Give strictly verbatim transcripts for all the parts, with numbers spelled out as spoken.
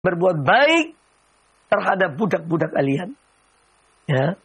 berbuat baik terhadap budak-budak kalian. Ya.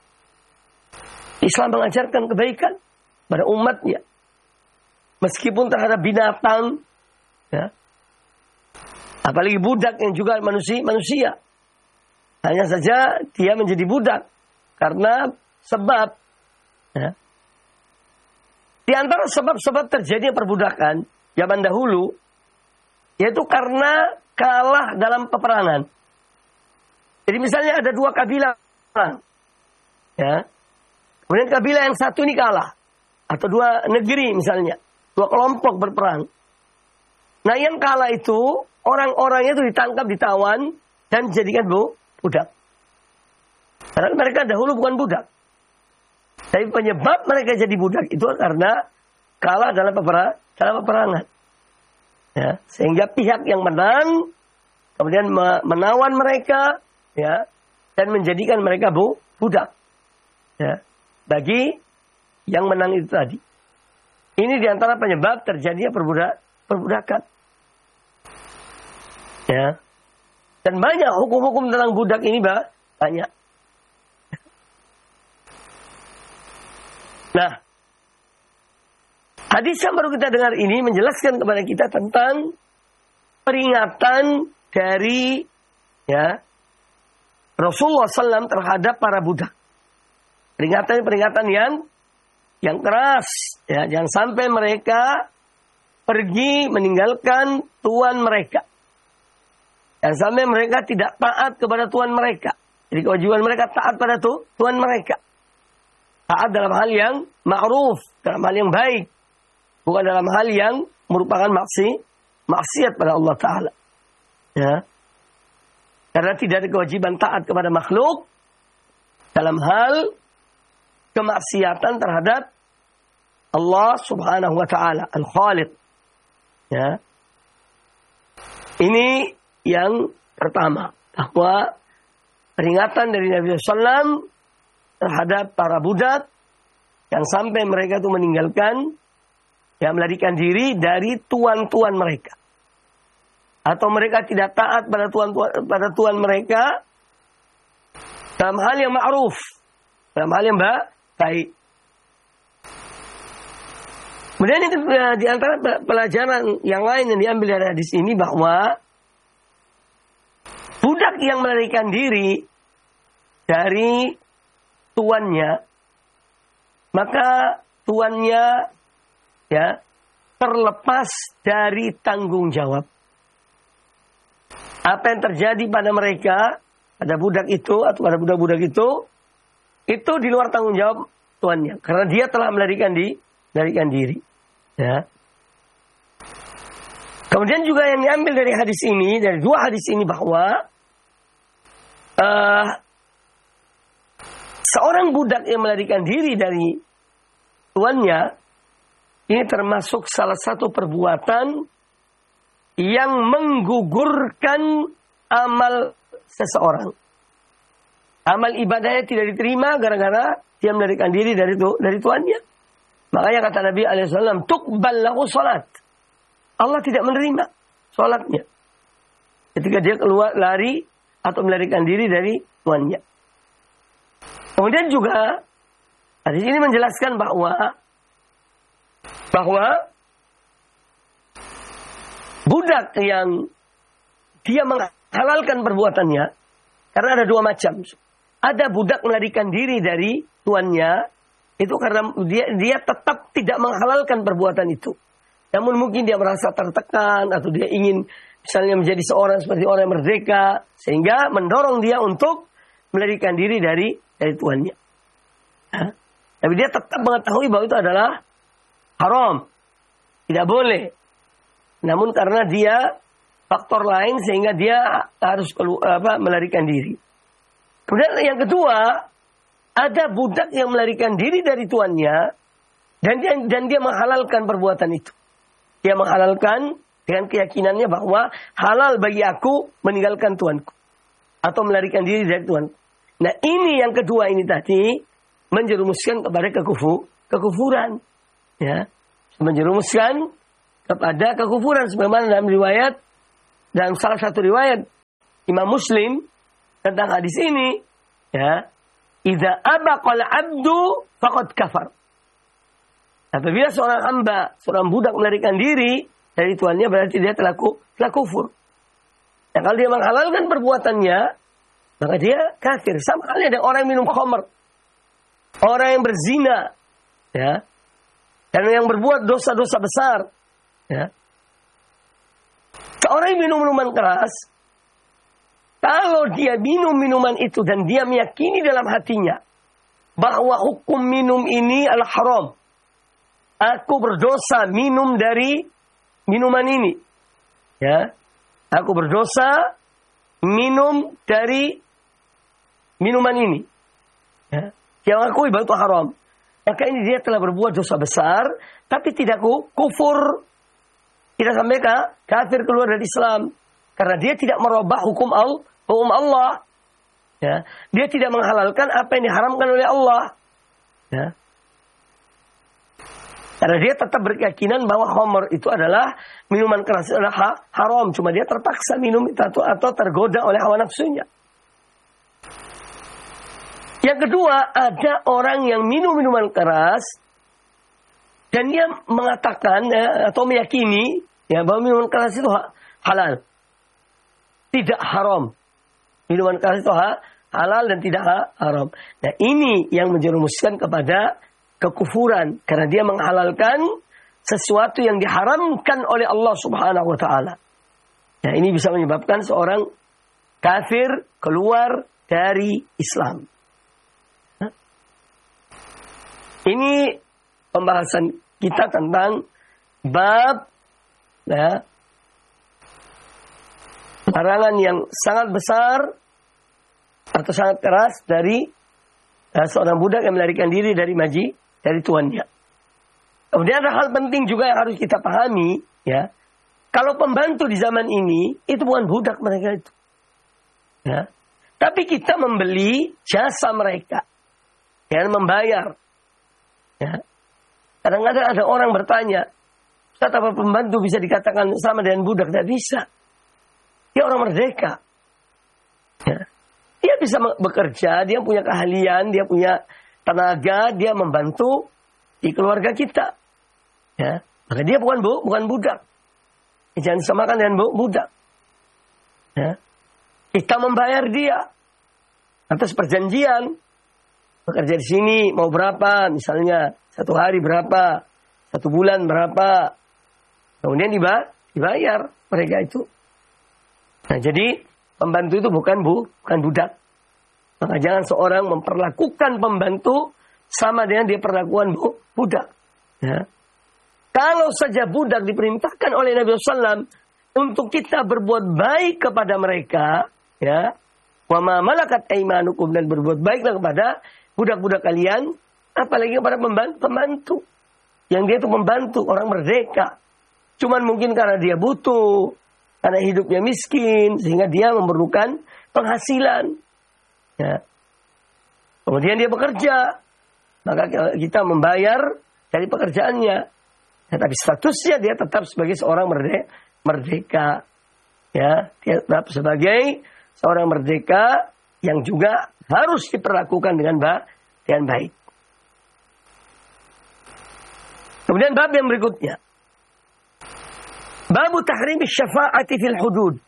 Islam mengajarkan kebaikan pada umatnya. Meskipun terhadap binatang, ya. Apalagi budak yang juga manusia, manusia. Hanya saja dia menjadi budak karena sebab, ya. Di antara sebab-sebab terjadinya perbudakan zaman dahulu, yaitu karena kalah dalam peperangan. Jadi misalnya ada dua kabilah, ya. Kemudian kabilah yang satu ini kalah, atau dua negeri misalnya, dua kelompok berperang. Nah yang kalah itu orang-orangnya itu ditangkap, ditawan dan dijadikan bu, budak. Karena mereka dahulu bukan budak. Tapi penyebab mereka jadi budak itu karena kalah dalam peperangan, dalam peperangan. Ya, sehingga pihak yang menang kemudian menawan mereka, ya, dan menjadikan mereka bu, budak. Ya, bagi yang menang itu tadi. Ini diantara penyebab terjadinya perbudak, perbudakan. Ya. Dan banyak hukum-hukum tentang budak ini bah, banyak. Nah, hadis yang baru kita dengar ini menjelaskan kepada kita tentang peringatan dari, ya, Rasulullah shallallahu alaihi wasallam terhadap para budak. Peringatan-peringatan yang yang keras, ya, jangan sampai mereka pergi meninggalkan tuan mereka. Jangan sampai mereka tidak taat kepada tuan mereka. Jadi kewajiban mereka taat pada tu, tuan mereka. Taat dalam hal yang ma'ruf, dalam hal yang baik, bukan dalam hal yang merupakan maksi, maksiat pada Allah Ta'ala. Ya. Karena tidak ada kewajiban taat kepada makhluk dalam hal kemaksiatan terhadap Allah Subhanahu wa Ta'ala, Al-Khaliq. Ya. Ini yang pertama, bahwa peringatan dari Nabi shallallahu alaihi wasallam terhadap para budak yang sampai mereka itu meninggalkan, yang melarikan diri dari tuan-tuan mereka, atau mereka tidak taat pada tuan-tuan pada tuan mereka dalam hal yang ma'ruf, dalam hal yang baik. Kemudian itu di antara pelajaran yang lain yang diambil dari hadis ini, bahwa budak yang melarikan diri dari tuannya, maka tuannya, ya, terlepas dari tanggung jawab. Apa yang terjadi pada mereka, pada budak itu atau pada budak-budak itu, itu di luar tanggung jawab tuannya, karena dia telah melarikan di, melarikan diri. Ya. Kemudian juga yang diambil dari hadis ini, dari dua hadis ini, bahwa uh, seorang budak yang melarikan diri dari tuannya, ini termasuk salah satu perbuatan yang menggugurkan amal seseorang. Amal ibadahnya tidak diterima gara-gara dia melarikan diri dari tu, dari tuannya. Makanya kata Nabi shallallahu alaihi wasallam, tuqbal lahu salat. Allah tidak menerima salatnya ketika dia keluar lari atau melarikan diri dari tuannya. Kemudian juga hadis ini menjelaskan bahwa bahwa budak yang dia menghalalkan perbuatannya, karena ada dua macam. Ada budak melarikan diri dari tuannya, itu karena dia dia tetap tidak menghalalkan perbuatan itu. Namun mungkin dia merasa tertekan atau dia ingin misalnya menjadi seorang seperti orang yang merdeka, sehingga mendorong dia untuk melarikan diri dari dari tuannya. Ya. Tapi dia tetap mengetahui bahwa itu adalah haram, tidak boleh. Namun karena dia faktor lain sehingga dia harus keluar, apa, melarikan diri. Kemudian yang kedua, ada budak yang melarikan diri dari tuannya dan dia dan dia menghalalkan perbuatan itu. Dia menghalalkan dengan keyakinannya bahwa halal bagi aku meninggalkan tuanku atau melarikan diri dari tuanku. Nah, ini yang kedua ini tadi menjerumuskan kepada kekufu, kekufuran, ya, menjerumuskan kepada kekufuran sebagaimana dalam riwayat, dalam salah satu riwayat Imam Muslim tentang hadis ini, ya, idza abaqal abdu faqad kafar. Apabila seorang hamba, seorang budak melarikan diri dari tuannya, berarti dia telah, ku, telah kufur. Dan kalau dia menghalalkan perbuatannya, maka dia kafir. Sama halnya dengan orang yang minum khamr, orang yang berzina, ya, dan yang berbuat dosa-dosa besar, ya. Seorang yang minum minuman keras, kalau dia minum minuman itu dan dia meyakini dalam hatinya bahwa hukum minum ini adalah haram, aku berdosa minum dari minuman ini, ya, aku berdosa minum dari minuman ini, ya, dia mengakui bahwa itu haram, maka ini dia telah berbuat dosa besar, tapi tidak kufur, tidak sampai kafir keluar dari Islam, karena dia tidak merubah hukum Allah, hukum Allah, ya, dia tidak menghalalkan apa yang diharamkan oleh Allah, ya. Karena dia tetap berkeyakinan bahwa khamr itu adalah minuman keras, adalah ha, haram. Cuma dia terpaksa minum itu atau, atau tergoda oleh hawa nafsunya. Yang kedua, ada orang yang minum minuman keras dan dia mengatakan, ya, atau meyakini, ya, bahwa minuman keras itu ha, halal, tidak haram. Minuman keras itu ha, halal dan tidak ha, haram. Nah, ini yang menjerumuskan kepada kekufuran, karena dia menghalalkan sesuatu yang diharamkan oleh Allah Subhanahu wa taala. Nah, ini bisa menyebabkan seorang kafir keluar dari Islam. Nah, ini pembahasan kita tentang bab, ya, larangan yang sangat besar atau sangat keras dari uh, seorang budak yang melarikan diri dari maji, dari tuannya. Kemudian ada hal penting juga yang harus kita pahami, ya. Kalau pembantu di zaman ini itu bukan budak mereka itu, ya. Tapi kita membeli jasa mereka, dan membayar, ya. Kadang-kadang ada orang bertanya, Ustaz, apa pembantu bisa dikatakan sama dengan budak? Tidak bisa. Dia orang merdeka, ya. Dia bisa bekerja, dia punya keahlian, dia punya tenaga, dia membantu di keluarga kita, ya. Maka dia bukan bu, bukan budak. Jangan samakan dengan bu, budak, ya. Kita membayar dia atas perjanjian, bekerja di sini mau berapa, misalnya satu hari berapa, satu bulan berapa, kemudian dibayar mereka itu. Nah, jadi pembantu itu bukan bu, bukan budak. Maka jangan seorang memperlakukan pembantu sama dengan dia perlakuan bu, budak. Ya. Kalau saja budak diperintahkan oleh Nabi shallallahu alaihi wasallam untuk kita berbuat baik kepada mereka, ya, wa ma malakat aimanukum, dan berbuat baiklah kepada budak-budak kalian, apalagi kepada pembantu, yang dia itu membantu orang merdeka. Cuman mungkin karena dia butuh, karena hidupnya miskin, sehingga dia memerlukan penghasilan, ya. Kemudian dia bekerja, maka kita membayar dari pekerjaannya. Ya, tapi statusnya dia tetap sebagai seorang merdeka, merdeka, ya. Dia tetap sebagai seorang merdeka yang juga harus diperlakukan dengan baik, dengan baik. Kemudian bab yang berikutnya, babu tahrim syafa'ati fil hudud.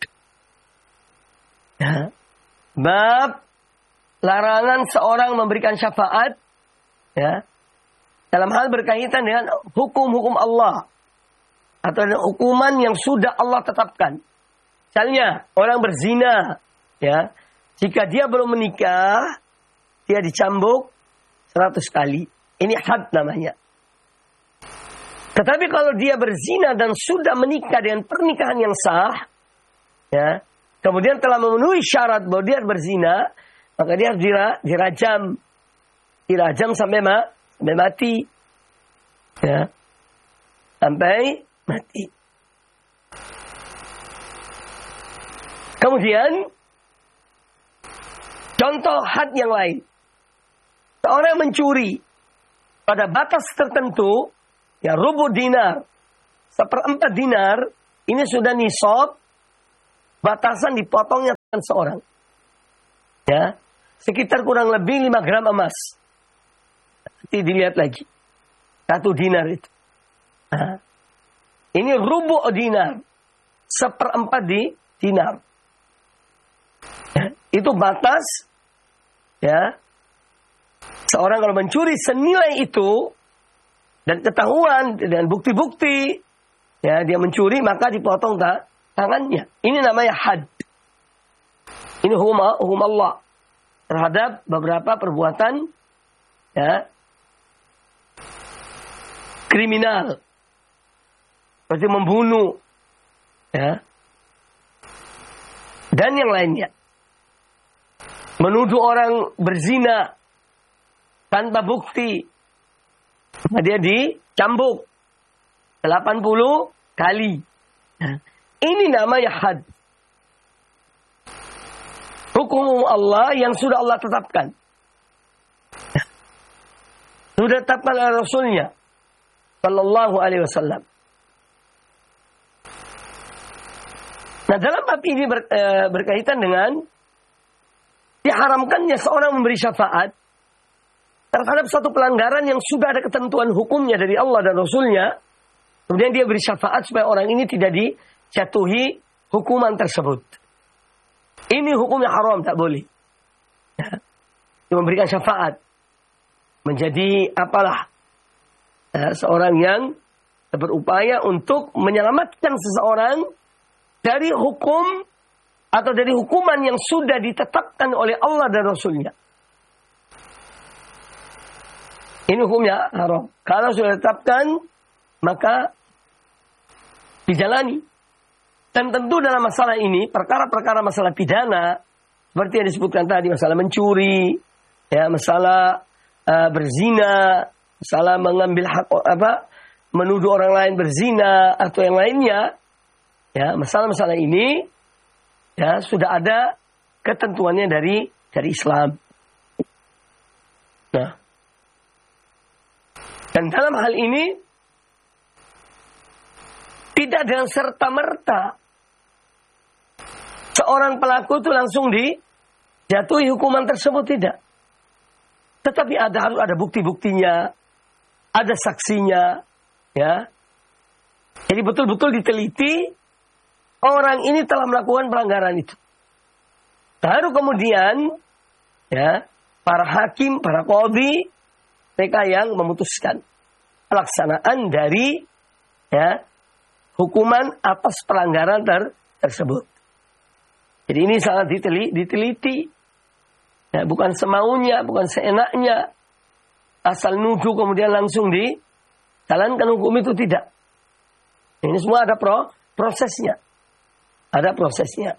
Ya. Bab larangan seorang memberikan syafaat, ya, dalam hal berkaitan dengan hukum-hukum Allah atau hukuman yang sudah Allah tetapkan. Misalnya orang berzina, ya, jika dia belum menikah, dia dicambuk seratus kali. Ini had namanya. Tetapi kalau dia berzina dan sudah menikah dengan pernikahan yang sah, ya, kemudian telah memenuhi syarat bahwa dia berzina, maka dia harus dirajam, dirajam sampai, ma, sampai mati, ya, sampai mati. Kemudian contoh had yang lain, seorang mencuri pada batas tertentu, ya, rubu dinar, seperempat dinar, ini sudah nisab, batasan dipotongnya seorang. Ya, sekitar kurang lebih lima gram emas. Nanti dilihat lagi. Satu dinar itu. Nah, ini rubu' dinar. Seperempat di dinar. Ya, itu batas. Ya. Seorang kalau mencuri senilai itu. Dan ketahuan dengan bukti-bukti. Ya, dia mencuri maka dipotong tak, tangannya. Ini namanya had. Ini hukum, hukum Allah. Terhadap beberapa perbuatan. Ya. Kriminal. Seperti membunuh. Ya. Dan yang lainnya. Menuduh orang berzina. Tanpa bukti. Nah, dia dicambuk. delapan puluh kali. Nah, ini namanya had. Hukum Allah yang sudah Allah tetapkan. Sudah tetapkan oleh Rasulnya. Sallallahu alaihi wasallam. Nah, dalam bab ini ber, e, berkaitan dengan diharamkannya seorang memberi syafaat terhadap satu pelanggaran yang sudah ada ketentuan hukumnya dari Allah dan Rasulnya. Kemudian dia beri syafaat supaya orang ini tidak dijatuhi hukuman tersebut. Ini hukumnya haram, tak boleh. Dia memberikan syafaat. Menjadi apalah. Ya, seorang yang berupaya untuk menyelamatkan seseorang dari hukum atau dari hukuman yang sudah ditetapkan oleh Allah dan Rasulnya. Ini hukumnya haram. Kalau sudah ditetapkan, maka dijalani. Dan tentu dalam masalah ini, perkara-perkara masalah pidana, seperti yang disebutkan tadi, masalah mencuri, ya, masalah uh, berzina, masalah mengambil hak apa, menuduh orang lain berzina atau yang lainnya, ya, masalah-masalah ini, ya, sudah ada ketentuannya dari dari Islam. Nah, dan dalam hal ini tidak dengan serta-merta seorang pelaku itu langsung dijatuhi hukuman tersebut, tidak. Tetapi ada harus ada bukti-buktinya, ada saksinya, ya. Jadi betul-betul diteliti orang ini telah melakukan pelanggaran itu. Baru kemudian, ya, para hakim, para qadhi, mereka yang memutuskan pelaksanaan dari, ya, hukuman atas pelanggaran ter tersebut. Jadi ini sangat diteliti, diteliti. Ya, bukan semaunya, bukan seenaknya. Asal nuduh kemudian langsung dijalankan hukum itu, tidak. Ini semua ada pro prosesnya. Ada prosesnya.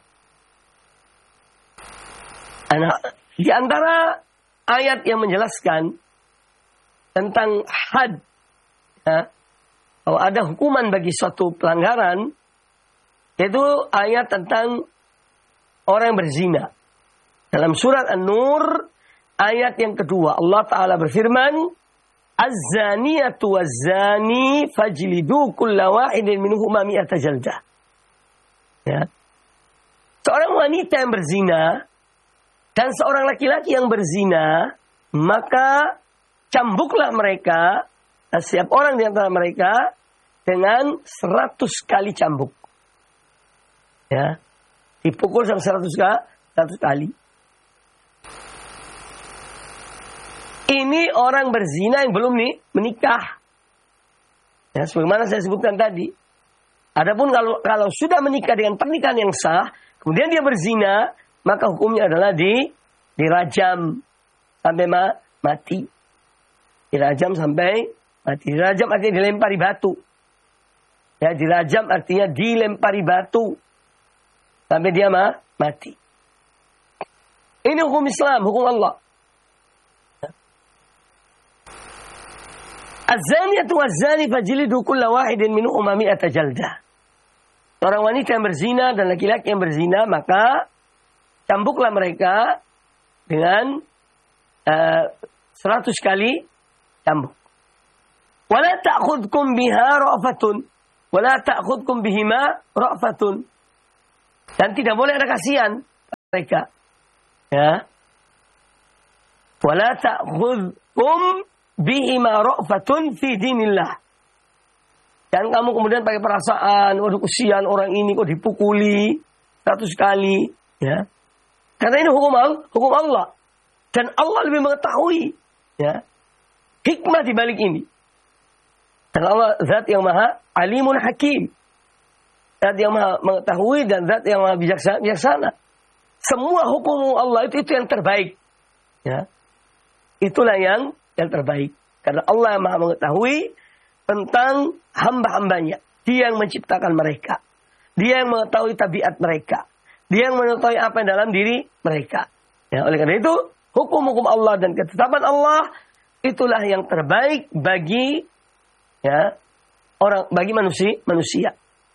Nah, di antara ayat yang menjelaskan tentang had, ya, bahwa ada hukuman bagi suatu pelanggaran, yaitu ayat tentang orang yang berzina. Dalam surat An-Nur, ayat yang kedua, Allah Ta'ala berfirman, Az-zaniyatu waz-zani fajlidu kulla wahidin minhuma mi'ata jaldah. Ya. Seorang wanita yang berzina dan seorang laki-laki yang berzina, maka cambuklah mereka, setiap orang di antara mereka, dengan seratus kali cambuk. Ya. Dipukul sampai seratus kali. Ini orang berzina yang belum nih menikah. Ya, sebagaimana saya sebutkan tadi. Adapun kalau kalau sudah menikah dengan pernikahan yang sah, kemudian dia berzina, maka hukumnya adalah di dirajam sampai ma, mati. Dirajam sampai mati. Dirajam artinya dilempari batu. Ya, dirajam artinya dilempari batu sampai dia ma, mati. Ini hukum Islam, hukum Allah. Az-zaniyatu waz-zani fajlidu kulla wahidin minhuma mi'ata jaldah. Orang wanita yang berzina dan laki-laki yang berzina, maka cambuklah mereka dengan uh, seratus kali cambuk. Wala ta'khudkum biha ra'fatun. Wala ta'khudkum bihima ra'fatun. Dan tidak boleh ada kasihan mereka. Ya. Wala ta'khudhukum bihima ra'fatun fi dinillah. Dan kamu kemudian pakai perasaan, waduh kesian orang ini kok dipukuli seratus kali, ya. Karena ini hukum Allah, hukum Allah. Dan Allah lebih mengetahui, ya, hikmah di balik ini. Dan Allah zat yang maha alimun hakim. Zat yang maha mengetahui dan zat yang maha bijaksana. bijaksana. Semua hukum Allah itu, itu yang terbaik. Ya. Itulah yang yang terbaik. Karena Allah yang maha mengetahui tentang hamba-hambanya. Dia yang menciptakan mereka. Dia yang mengetahui tabiat mereka. Dia yang mengetahui apa yang dalam diri mereka. Ya, oleh karena itu, hukum-hukum Allah dan ketetapan Allah itulah yang terbaik bagi, ya, orang, bagi manusia, manusia.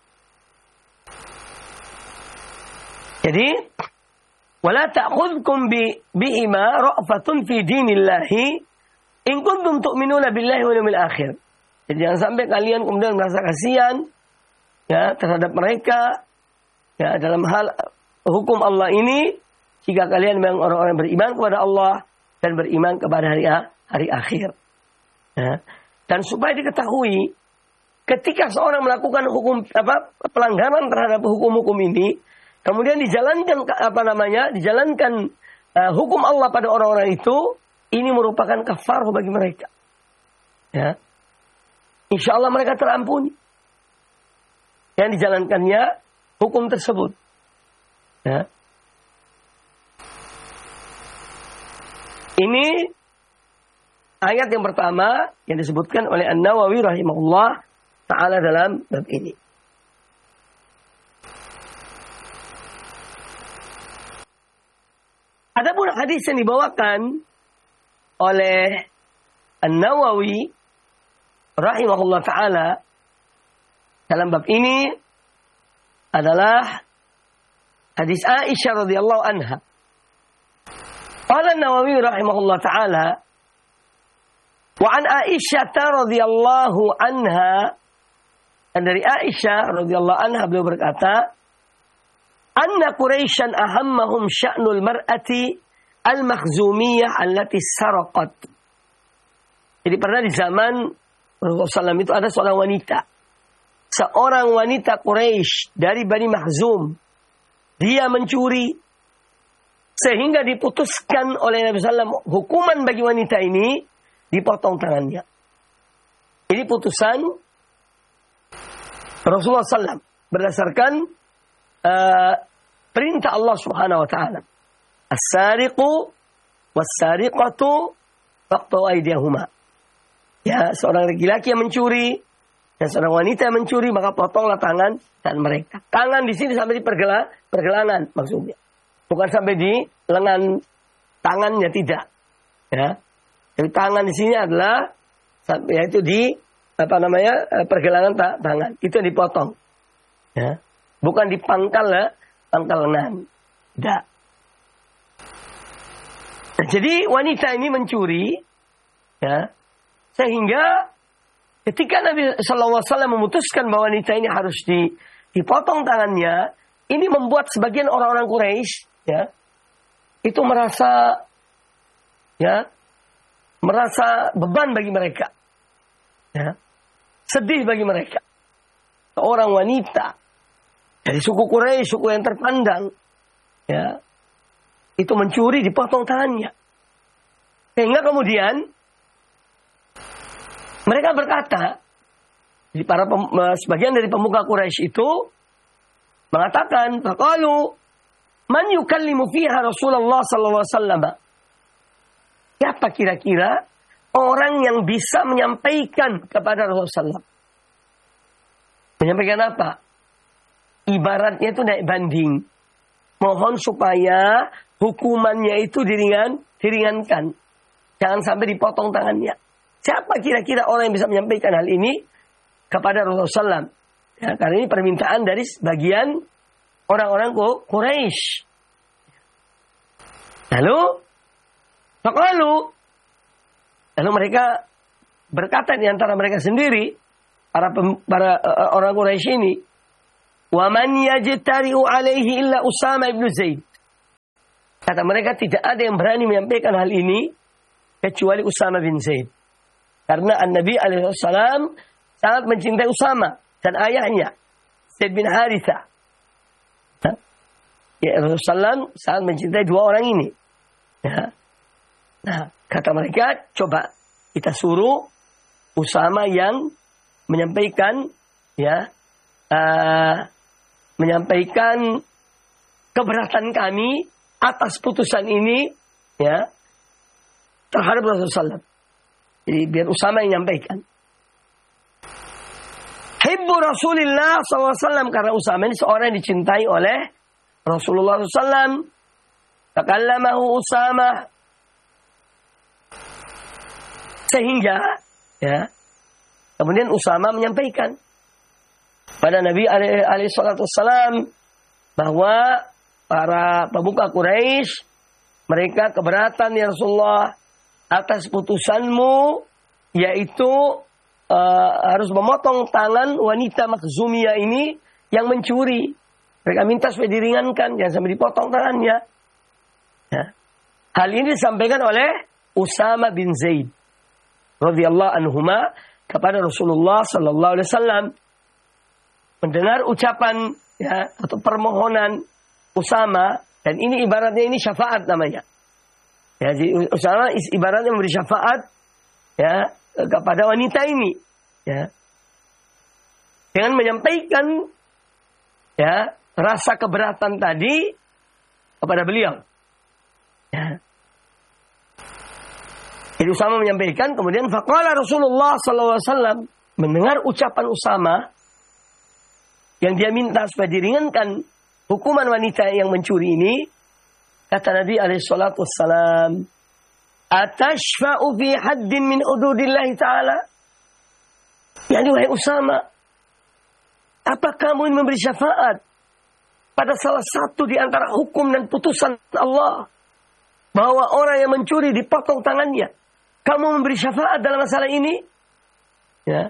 Jadi, wala ta'khudhukum bi bihima ra'fatun fi dinillahi in kuntum tu'minuna billahi wal yawmil akhir. Jadi jangan sampai kalian kemudian merasa kasihan, ya, terhadap mereka, ya, dalam hal hukum Allah ini, jika kalian memang orang-orang beriman kepada Allah dan beriman kepada hari hari akhir. Ya. Dan supaya diketahui, ketika seorang melakukan hukum apa pelanggaran terhadap hukum-hukum ini, kemudian dijalankan apa namanya, dijalankan uh, hukum Allah pada orang-orang itu, ini merupakan kafarah bagi mereka. Ya. Insya Allah mereka terampuni. Yang dijalankannya hukum tersebut. Ya. Ini ayat yang pertama yang disebutkan oleh An-Nawawi rahimahullah ta'ala dalam bab ini. Adapun hadis yang dibawakan oleh An-Nawawi rahimahullah ta'ala dalam bab ini adalah hadis Aisyah radhiyallahu anha. Qala An-Nawawi rahimahullah ta'ala wa an Aisyah radhiyallahu anha, dan dari Aisyah radhiyallahu anha beliau berkata, anna Quraisyan ahammahum sya'nul mar'ati al-makhzumiyah allati saraqat. Jadi pernah di zaman Rasulullah shallallahu alaihi wasallam itu ada seorang wanita. Seorang wanita Quraisy dari Bani Makhzum. Dia mencuri. Sehingga diputuskan oleh Nabi shallallahu alaihi wasallam hukuman bagi wanita ini dipotong tangannya. Ini putusan Rasulullah shallallahu alaihi wasallam berdasarkan uh, perintah Allah Subhanahu wa taala. As-sariqu was-sariqatu faqtu aydiyahuma. Ya, seorang laki-laki yang mencuri dan seorang wanita yang mencuri, maka potonglah tangan dan mereka. Tangan di sini sampai di pergelang, pergelangan maksudnya. Bukan sampai di lengan tangannya, tidak. Ya. Jadi tangan di sini adalah yaitu di apa namanya pergelangan ta tangan. Itu yang dipotong. Ya. Bukan di pangkal ya, pangkal lengan. Tidak. Nah, jadi wanita ini mencuri, ya. Sehingga ketika Nabi shallallahu alaihi wasallam memutuskan bahwa wanita ini harus dipotong tangannya, ini membuat sebagian orang-orang Quraisy, ya, itu merasa, ya, merasa beban bagi mereka, ya, sedih bagi mereka. Seorang wanita dari suku Quraisy, suku yang terpandang, ya, itu mencuri, dipotong tangannya. Sehingga kemudian mereka berkata, jadi para pem, sebagian dari pemuka Quraisy itu mengatakan, faqalu man yukallimu fiha Rasulullah sallallahu alaihi wasallam. Siapa kira-kira orang yang bisa menyampaikan kepada Rasulullah sallallahu alaihi wasallam? Menyampaikan apa? Ibaratnya itu naik banding. Mohon supaya hukumannya itu diringan, diringankan. Jangan sampai dipotong tangannya. Siapa kira-kira orang yang bisa menyampaikan hal ini kepada Rasulullah sallallahu alaihi wasallam? Ya, karena ini permintaan dari sebagian orang-orang Quraisy. Lalu, lalu, lalu mereka berkata di antara mereka sendiri, para para uh, orang Quraisy ini, wa man yajtari'u alaihi illa Usama ibn Zaid. Kata mereka tidak ada yang berani menyampaikan hal ini kecuali Usama bin Zaid. Karena An-Nabi alaihi wasallam sangat mencintai Usama dan ayahnya Zaid bin Harithah. Ya, Rasulullah sangat mencintai dua orang ini. Ya. Nah, kata mereka, coba kita suruh Usama yang menyampaikan, ya, uh, menyampaikan keberatan kami atas putusan ini, ya, terhadap Rasulullah. Jadi biar Usama yang menyampaikan. Hibbu Rasulullah sallallahu alaihi wasallam, karena Usama ini seorang yang dicintai oleh Rasulullah sallallahu alaihi wasallam. Takallamahu Usama, sehingga, ya, kemudian Usama menyampaikan pada Nabi alaihi salatu wasallam bahwa para pemuka Quraisy mereka keberatan ya Rasulullah atas putusanmu, yaitu uh, harus memotong tangan wanita Makhzumiyah ini yang mencuri. Mereka minta supaya diringankan, jangan sampai dipotong tangannya. Ya. Hal ini disampaikan oleh Usama bin Zaid radhiyallahu anhuma kepada Rasulullah sallallahu alaihi wasallam. Mendengar ucapan, ya, atau permohonan Usama, dan ini ibaratnya ini syafaat namanya. Ya, jadi Usama ibaratnya memberi syafaat, ya, kepada wanita ini, ya, dengan menyampaikan, ya, rasa keberatan tadi kepada beliau. Ya. Jadi Usama menyampaikan, kemudian faqala Rasulullah sallallahu alaihi wasallam, mendengar ucapan Usama yang dia minta supaya diringankan hukuman wanita yang mencuri ini, kata Nabi alaihi salatu wassalam, atashfa'u fi haddin min hududillah ta'ala? Yani wahai Usama, apa kamu ingin memberi syafaat pada salah satu di antara hukum dan putusan Allah, bahwa orang yang mencuri dipotong tangannya? Kamu memberi syafaat dalam masalah ini? Ya.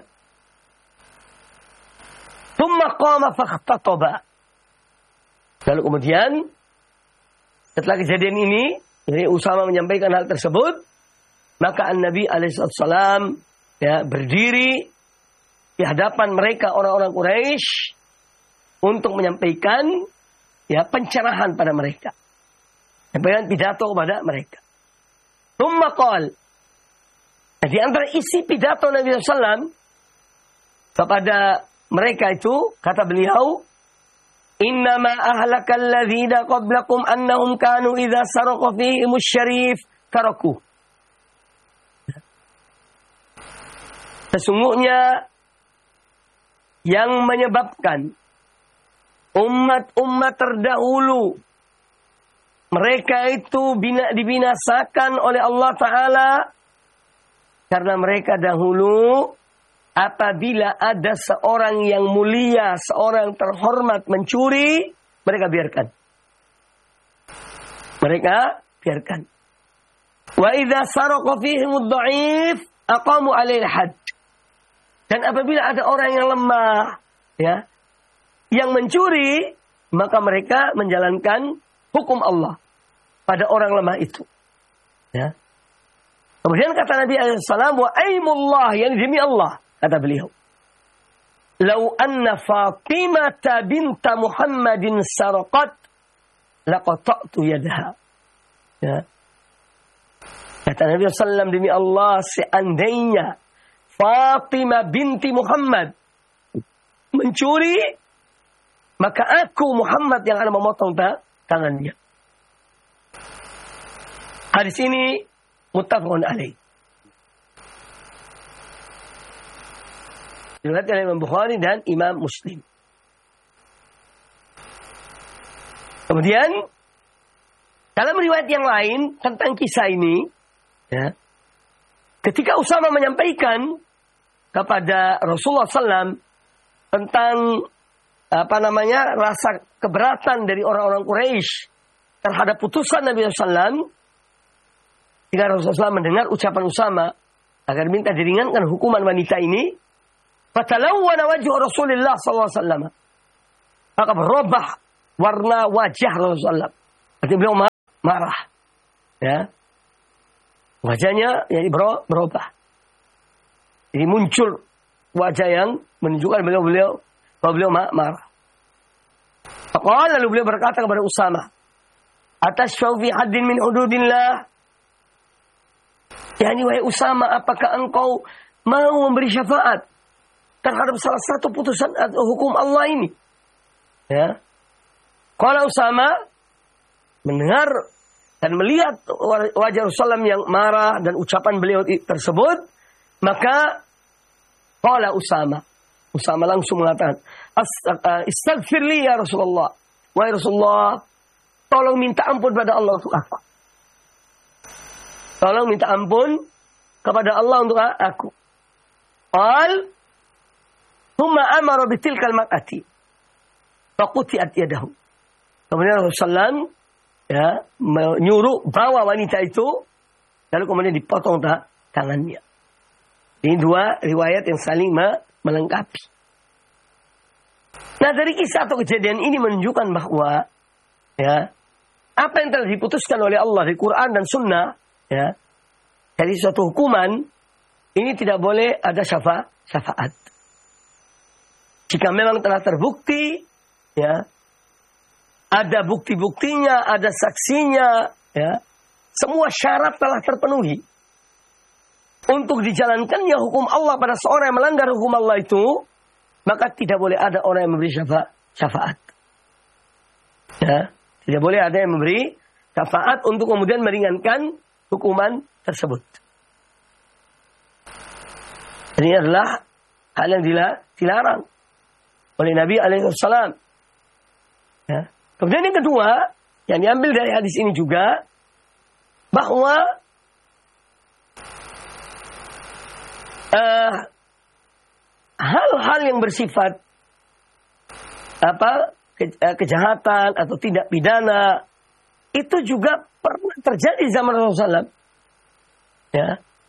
Thumma qama fakhtataba. Lalu kemudian setelah kejadian ini, jadi Usama menyampaikan hal tersebut, maka An-Nabi alaihi wasallam, ya, berdiri di hadapan mereka orang-orang Quraisy untuk menyampaikan, ya, pencerahan pada mereka. Menyampaikan pidato kepada mereka. Thumma qala. Nah, di antara isi pidato Nabi sallallahu alaihi wasallam kepada mereka itu, kata beliau, innama ahlakal ladzina qablakum annahum kanu idza saraqa fihimus syarif taraku. Sesungguhnya yang menyebabkan umat-umat terdahulu mereka itu bina, dibinasakan oleh Allah Ta'ala karena mereka dahulu apabila ada seorang yang mulia, seorang terhormat mencuri, mereka biarkan. Mereka biarkan. Wa idza saraqa fihimud dha'if aqamu 'alaihi had. Dan apabila ada orang yang lemah, ya, yang mencuri, maka mereka menjalankan hukum Allah pada orang lemah itu. Ya. Kemudian kata Nabi alaihi salam, wa aimullah, yang demi Allah, kata beliau, lau anna Fatimah binta Muhammadin saraqat laqata'tu yadaha. Ya. Kata Nabi sallallahu alaihi wasallam, demi Allah, seandainya Fatimah binti Muhammad mencuri, maka aku Muhammad yang akan memotong tangannya. Hadis ini muttafaqun alaih. Diriwayatkan oleh Imam Bukhari dan Imam Muslim. Kemudian dalam riwayat yang lain tentang kisah ini, ya, ketika Usama menyampaikan kepada Rasulullah sallallahu alaihi wasallam tentang apa namanya rasa keberatan dari orang-orang Quraisy terhadap putusan Nabi sallallahu alaihi wasallam, ketika Rasulullah sallallahu alaihi wasallam mendengar ucapan Usama agar minta diringankan hukuman wanita ini, fatalawwana wajhu Rasulullah sallallahu alaihi wasallam, maka berubah warna wajah Rasulullah. Artinya beliau marah. Ya. Wajahnya jadi berubah. Jadi muncul wajah yang menunjukkan beliau-beliau bahwa beliau marah. Maka lalu beliau berkata kepada Usama, "Atashfa'u fi haddin min hududillah?" Yani wahai Usama, apakah engkau mau memberi syafaat terhadap salah satu putusan atau hukum Allah ini? Ya. Kalau Usama mendengar dan melihat wajah Rasulullah yang marah dan ucapan beliau tersebut, maka qala Usama, Usama langsung mengatakan, "Astaghfirli ya Rasulullah." Wahai Rasulullah, tolong minta ampun pada Allah untuk aku. Tolong minta ampun kepada Allah untuk aku. Qal, "Thumma amara bitilkal mar'ati faquti'at yadahu." Kemudian Rasulullah ya menyuruh bawa wanita itu, lalu kemudian dipotong tak tangannya. Ini dua riwayat yang saling melengkapi. Nah, dari kisah atau kejadian ini menunjukkan bahwa ya apa yang telah diputuskan oleh Allah di Quran dan Sunnah, ya, dari suatu hukuman ini tidak boleh ada syafa, syafaat. Jika memang telah terbukti, ya, ada bukti-buktinya, ada saksinya, ya, semua syarat telah terpenuhi untuk dijalankannya hukum Allah pada seorang yang melanggar hukum Allah itu, maka tidak boleh ada orang yang memberi syafa, syafaat. Ya, tidak boleh ada yang memberi syafaat untuk kemudian meringankan hukuman tersebut. Ini adalah hal yang dilarang oleh Nabi alaihi wasallam. Ya. Kemudian yang kedua, yang diambil dari hadis ini juga, bahwa uh, hal-hal yang bersifat apa ke, uh, kejahatan atau tindak pidana itu juga pernah terjadi di zaman Rasulullah shallallahu alaihi wasallam. Ya.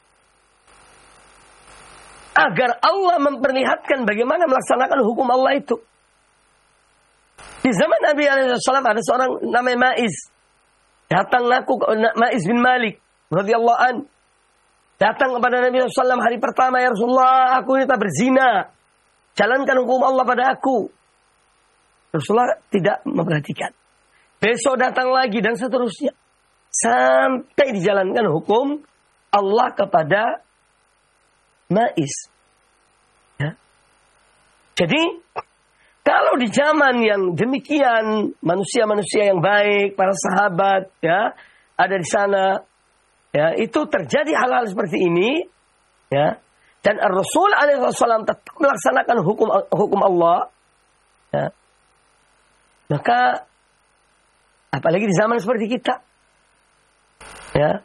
Agar Allah memperlihatkan bagaimana melaksanakan hukum Allah itu. Di zaman Nabi alaihi wasallam ada seorang namanya Ma'iz. Datang aku Ma'iz bin Malik radhiyallahu an. Datang kepada Nabi sallallahu alaihi wasallam hari pertama, "Ya Rasulullah, aku ini tak berzina. Jalankan hukum Allah pada aku." Rasulullah tidak memperhatikan. Besok datang lagi dan seterusnya. Sampai dijalankan hukum Allah kepada Ma'iz. Ya. Jadi kalau di zaman yang demikian, manusia-manusia yang baik, para sahabat, ya, ada di sana, ya, itu terjadi hal-hal seperti ini, ya, dan Rasul alaihi wasallam tetap melaksanakan hukum hukum Allah, ya, maka apalagi di zaman seperti kita, ya,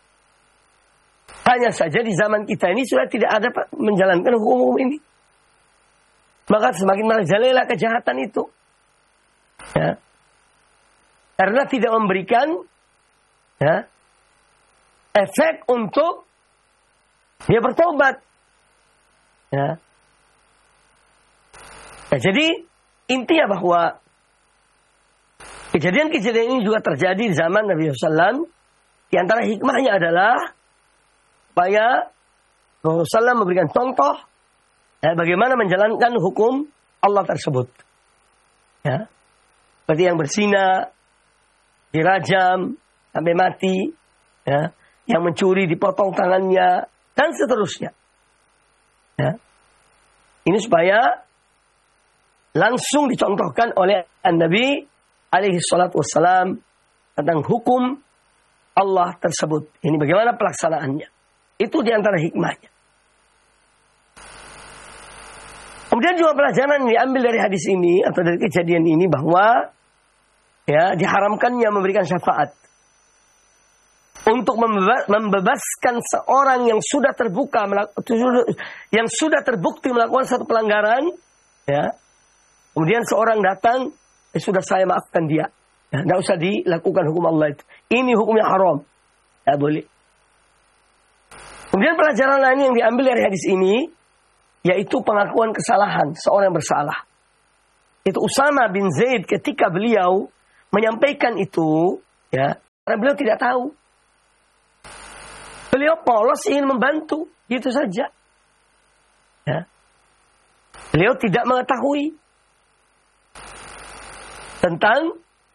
hanya saja di zaman kita ini sudah tidak ada menjalankan hukum-hukum ini. Maka semakin merajalela kejahatan itu. Ya. Karena tidak memberikan, ya, efek untuk dia bertobat. Ya. Nah, jadi intinya bahwa kejadian-kejadian ini juga terjadi di zaman Nabi sallallahu alaihi wasallam. Di antara hikmahnya adalah supaya Rasulullah sallallahu alaihi wasallam memberikan contoh, ya, bagaimana menjalankan hukum Allah tersebut. Ya. Seperti yang berzina dirajam sampai mati, ya, yang mencuri dipotong tangannya dan seterusnya. Ya. Ini supaya langsung dicontohkan oleh Nabi alaihi salatu wassalam tentang hukum Allah tersebut. Ini bagaimana pelaksanaannya. Itu diantara hikmahnya. Kemudian juga pelajaran yang diambil dari hadis ini atau dari kejadian ini bahwa, ya, diharamkannya memberikan syafaat untuk membebaskan seorang yang sudah terbuka yang sudah terbukti melakukan satu pelanggaran, ya. Kemudian seorang datang, eh, sudah saya maafkan dia. Ya, tidak usah dilakukan hukum Allah itu. Ini hukumnya haram. Tidak boleh. Kemudian pelajaran lain yang diambil dari hadis ini, yaitu pengakuan kesalahan seorang yang bersalah. Itu Usama bin Zaid ketika beliau menyampaikan itu, ya, Karena beliau tidak tahu. Beliau polos ingin membantu. Gitu saja. Ya. Beliau tidak mengetahui tentang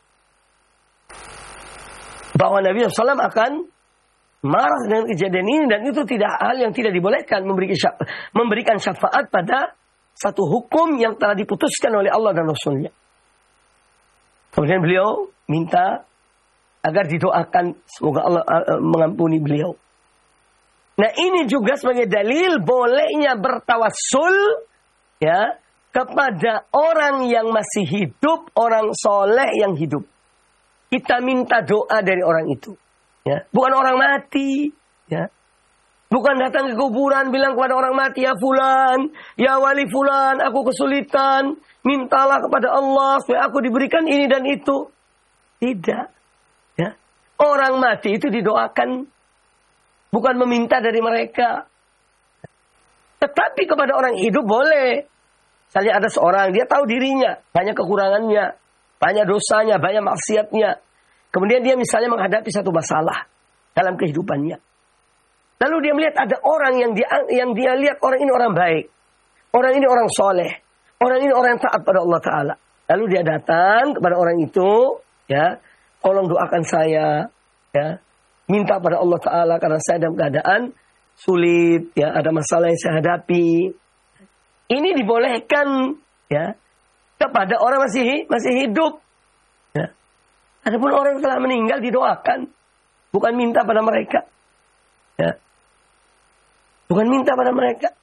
bahwa Nabi shallallahu alaihi wasallam akan marah dengan kejadian ini, dan itu tidak hal yang tidak dibolehkan, memberikan syafaat, memberikan syafaat pada satu hukum yang telah diputuskan oleh Allah dan Rasulnya. Kemudian beliau minta agar didoakan semoga Allah uh, mengampuni beliau. Nah, ini juga sebagai dalil bolehnya bertawassul ya kepada orang yang masih hidup, orang soleh yang hidup. Kita minta doa dari orang itu, ya, bukan orang mati, ya, bukan datang ke kuburan bilang kepada orang mati, ya fulan, ya wali fulan, aku kesulitan, mintalah kepada Allah supaya aku diberikan ini dan itu. Tidak, ya, orang mati itu didoakan, bukan meminta dari mereka. Tetapi kepada orang hidup boleh. Misalnya ada seorang, dia tahu dirinya, banyak kekurangannya, banyak dosanya, banyak maksiatnya. Kemudian dia misalnya menghadapi satu masalah dalam kehidupannya. Lalu dia melihat ada orang yang dia, yang dia lihat orang ini orang baik. Orang ini orang soleh. Orang ini orang yang taat pada Allah Ta'ala. Lalu dia datang kepada orang itu, ya, tolong doakan saya, ya, minta pada Allah Ta'ala karena saya dalam keadaan sulit, ya, ada masalah yang saya hadapi. Ini dibolehkan, ya, kepada orang masih masih hidup. Ya. Adapun orang yang telah meninggal didoakan, bukan minta pada mereka. Ya. Bukan minta pada mereka.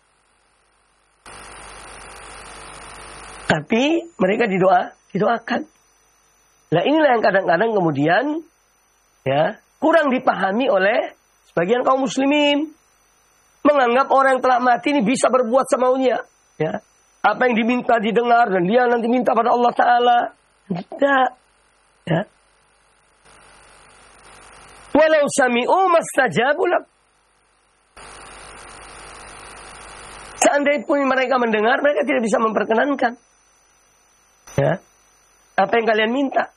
Tapi mereka didoa, didoakan. Nah, inilah yang kadang-kadang kemudian, ya, kurang dipahami oleh sebagian kaum muslimin. Menganggap orang yang telah mati ini bisa berbuat semaunya. Ya, apa yang diminta didengar dan dia nanti minta pada Allah Ta'ala. Tidak. Ya. Walau sami'u mastajabu lak. Seandainya pun mereka mendengar, mereka tidak bisa memperkenankan. Ya. Apa yang kalian minta.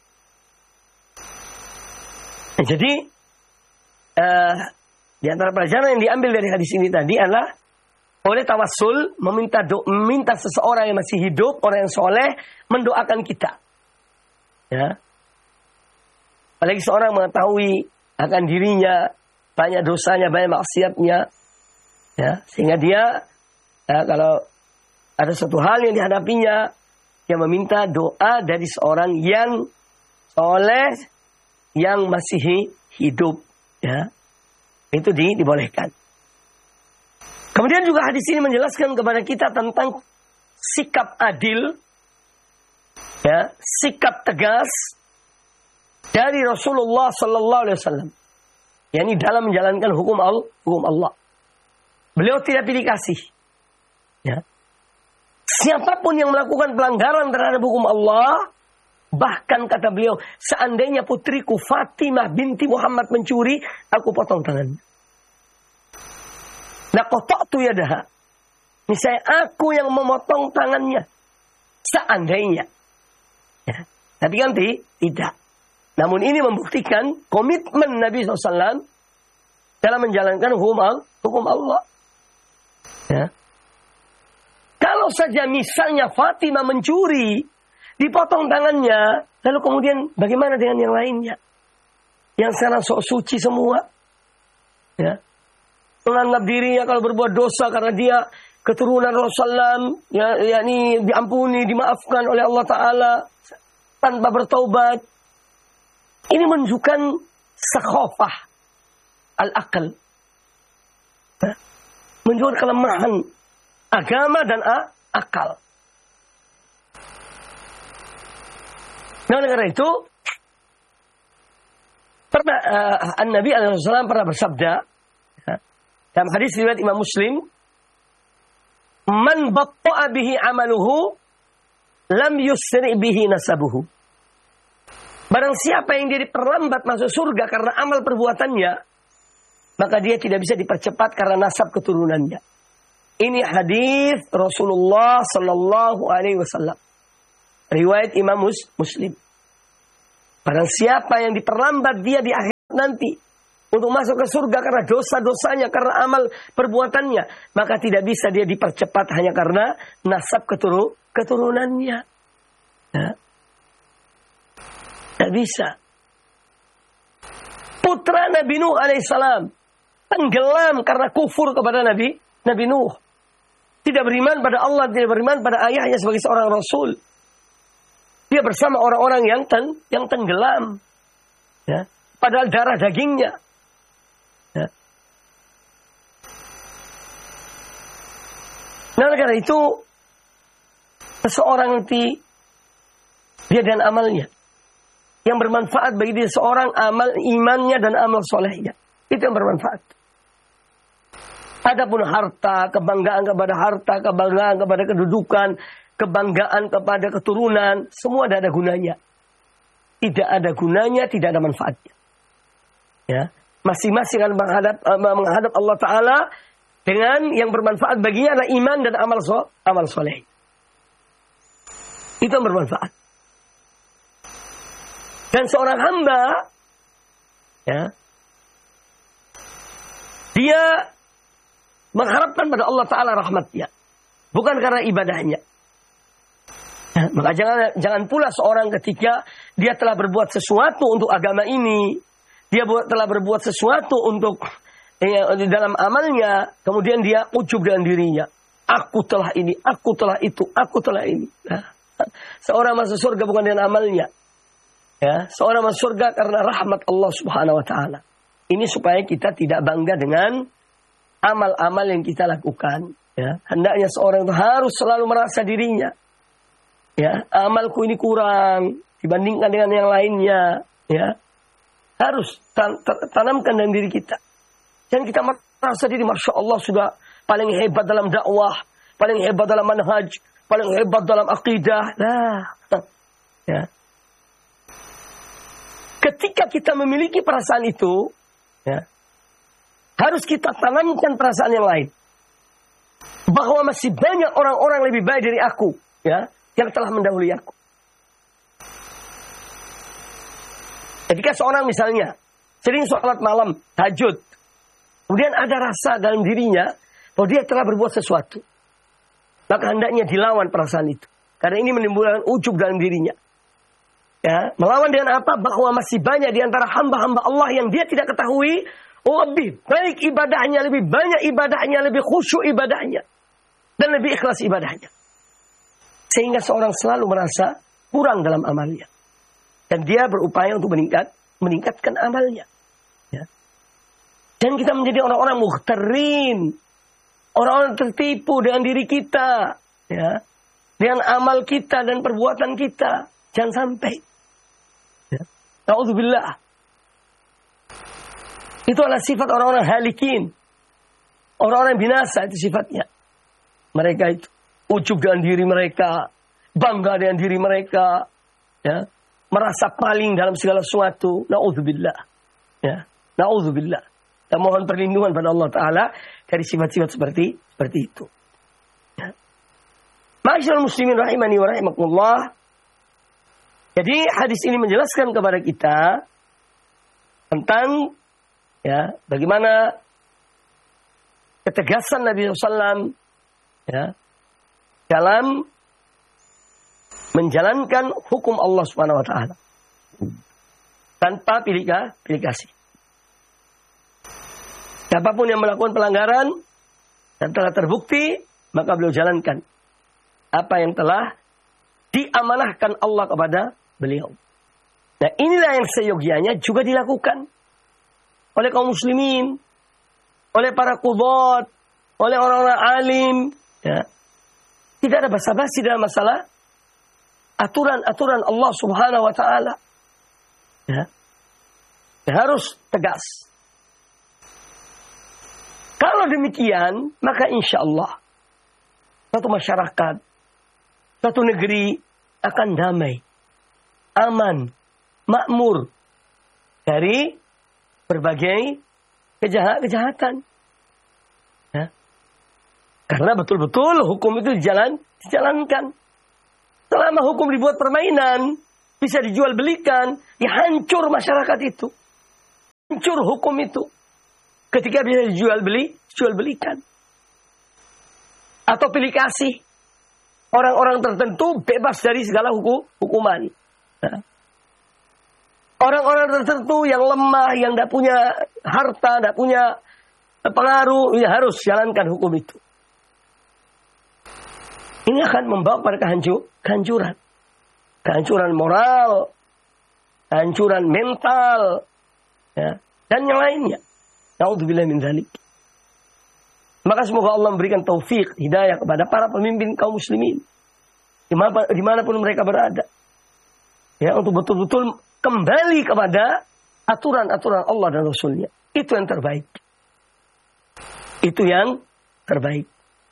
Nah, jadi, uh, di antara pelajaran yang diambil dari hadis ini tadi adalah oleh tawassul, meminta do, meminta seseorang yang masih hidup, orang yang soleh, mendoakan kita. Ya. Apalagi seorang mengetahui akan dirinya, banyak dosanya, banyak maksiatnya. Ya. Sehingga dia, ya, kalau ada suatu hal yang dihadapinya, dia meminta doa dari seorang yang soleh, yang masih hidup. Ya. Itu di, dibolehkan. Kemudian juga hadis ini menjelaskan kepada kita tentang sikap adil, ya, sikap tegas dari Rasulullah Sallallahu Alaihi Wasallam, yakni dalam menjalankan hukum Allah, hukum Allah. Beliau tidak pilih kasih. Ya. Siapapun yang melakukan pelanggaran terhadap hukum Allah, bahkan kata beliau, seandainya putriku Fatimah binti Muhammad mencuri, aku potong tangannya. Laqata'tu yadaha. Ini saya aku yang memotong tangannya. Seandainya. Ya. Tapi kan tidak. Namun ini membuktikan komitmen Nabi shallallahu alaihi wasallam dalam menjalankan hukum Allah. Ya. Kalau saja misalnya Fatimah mencuri, dipotong tangannya, lalu kemudian bagaimana dengan yang lainnya? Yang sekarang sok suci semua. Ya. Menganggap dirinya kalau berbuat dosa karena dia keturunan Rasulullah, ya, yakni diampuni, dimaafkan oleh Allah Ta'ala tanpa bertaubat. Ini menunjukkan sakhafah al-aql. Menunjukkan kelemahan agama dan akal. Nah, oleh karena itu, pernah uh, An-Nabi shallallahu alaihi wasallam pernah bersabda, dalam hadis riwayat Imam Muslim, man batta'a bihi amaluhu lam yusri bihi nasabuhu. Barang siapa yang dia diperlambat masuk surga karena amal perbuatannya, maka dia tidak bisa dipercepat karena nasab keturunannya. Ini hadis Rasulullah Sallallahu Alaihi Wasallam, riwayat Imam Muslim. Barang siapa yang diperlambat dia di akhir nanti untuk masuk ke surga karena dosa-dosanya, karena amal perbuatannya, maka tidak bisa dia dipercepat hanya karena nasab keturun keturunannya. Nah, tidak bisa. Putra Nabi Nuh alaihissalam tenggelam karena kufur kepada Nabi Nabi Nuh. Tidak beriman pada Allah, tidak beriman pada ayahnya sebagai seorang rasul. Dia bersama orang-orang yang ten, yang tenggelam. Ya, padahal darah dagingnya. Ya. Nah, karena itu seseorang nanti dia dan amalnya yang bermanfaat bagi dia, seorang amal imannya dan amal solehnya itu yang bermanfaat. Adapun harta, kebanggaan kepada harta, kebanggaan kepada kedudukan, kebanggaan kepada keturunan, semua tidak ada gunanya. Tidak ada gunanya, tidak ada manfaatnya. Ya, masing-masing akan menghadap, menghadap Allah Ta'ala dengan yang bermanfaat baginya adalah iman dan amal so, amal soleh. Itu yang bermanfaat. Dan seorang hamba, ya, dia mengharapkan pada Allah Ta'ala rahmatnya, bukan karena ibadahnya. Nah, maka jangan jangan pula seorang ketika dia telah berbuat sesuatu untuk agama ini, dia buat, telah berbuat sesuatu untuk ya, di dalam amalnya, kemudian dia ujub dengan dirinya. Aku telah ini, aku telah itu, aku telah ini. Nah, seorang masuk surga bukan dengan amalnya. Ya, seorang masuk surga karena rahmat Allah Subhanahu wa Ta'ala. Ini supaya kita tidak bangga dengan amal-amal yang kita lakukan. Ya, hendaknya seorang itu harus selalu merasa dirinya, ya, amalku ini kurang dibandingkan dengan yang lainnya. Ya, harus tan tanamkan dalam diri kita. Dan kita merasa diri, masya Allah, sudah paling hebat dalam dakwah, paling hebat dalam manhaj, paling hebat dalam akidah. Nah, ya. Ketika kita memiliki perasaan itu, ya, harus kita tanamkan perasaan yang lain. Bahwa masih banyak orang-orang lebih baik dari aku, ya, yang telah mendahului aku. Ketika seorang misalnya sering sholat malam, tahajud, kemudian ada rasa dalam dirinya bahwa dia telah berbuat sesuatu, maka hendaknya dilawan perasaan itu. Karena ini menimbulkan ujub dalam dirinya. Ya, melawan dengan apa? Bahwa masih banyak di antara hamba-hamba Allah yang dia tidak ketahui lebih baik ibadahnya, lebih banyak ibadahnya, lebih khusyuk ibadahnya, dan lebih ikhlas ibadahnya. Sehingga seorang selalu merasa kurang dalam amalnya. Dan dia berupaya untuk meningkat, meningkatkan amalnya. Ya. Dan kita menjadi orang-orang mukhtarin, orang-orang tertipu dengan diri kita, ya, dengan amal kita dan perbuatan kita. Jangan sampai. Ya. Na'udzubillah. Itu adalah sifat orang-orang halikin. Orang-orang binasa itu sifatnya. Mereka itu ujub dengan diri mereka, bangga dengan diri mereka, ya, merasa paling dalam segala sesuatu. Na'udzubillah. Ya, na'udzubillah. Kita mohon perlindungan pada Allah Ta'ala dari sifat-sifat seperti seperti itu. Ya. Ma'asyiral muslimin rahimani wa rahimakumullah. Jadi hadis ini menjelaskan kepada kita tentang, ya, bagaimana ketegasan Nabi shallallahu alaihi wasallam, ya, dalam menjalankan hukum Allah Subhanahu Wa Taala tanpa pilih pilih kasih. Siapapun yang melakukan pelanggaran dan telah terbukti, maka beliau jalankan apa yang telah diamanahkan Allah kepada beliau. Nah, inilah yang seyogianya juga dilakukan oleh kaum muslimin, oleh para qudhat, oleh orang-orang alim. Ya. Tidak ada basa-basi dalam masalah aturan-aturan Allah Subhanahu Wa Taala. Ya. Harus tegas. Kalau demikian, maka insya Allah suatu masyarakat, suatu negeri akan damai, aman, makmur dari berbagai kejahat-kejahatan. Ya. Karena betul-betul hukum itu dijalan, dijalankan. Selama hukum dibuat permainan, bisa dijual belikan, ya hancur masyarakat itu. Hancur hancur hukum itu. Ketika bisa dijual beli, jual belikan. Atau pilih kasih. Orang-orang tertentu bebas dari segala hukum, hukuman. Nah. Orang-orang tertentu yang lemah, yang tidak punya harta, tidak punya pengaruh, ya harus jalankan hukum itu. Ini akan membawa pada kehancur, kehancuran. Kehancuran moral, kehancuran mental, ya, dan yang lainnya. Na'udzubillah min dzalik. Maka semoga Allah memberikan taufik, hidayah kepada para pemimpin kaum muslimin. Dimanapun mereka berada. Ya, untuk betul-betul kembali kepada aturan-aturan Allah dan Rasulnya. Itu yang terbaik. Itu yang terbaik.